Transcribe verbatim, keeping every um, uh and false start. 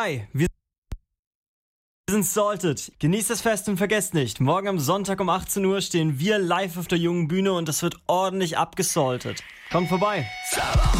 Hi, wir sind Salted. Genießt das Fest und vergesst nicht, morgen am Sonntag um achtzehn Uhr stehen wir live auf der jungen Bühne und es wird ordentlich abgesaltet. Kommt vorbei.